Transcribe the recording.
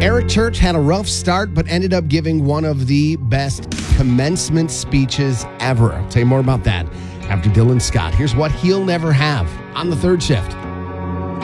Eric Church had a rough start, but ended up giving one of the best commencement speeches ever. I'll tell you more about that after Dylan Scott. Here's what he'll never have on the third shift.